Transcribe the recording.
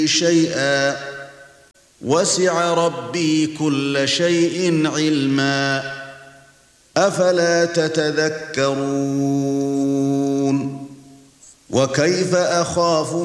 شيئا وسع ربي كل شيء علما أفلا تتذكرون وكيف أخاف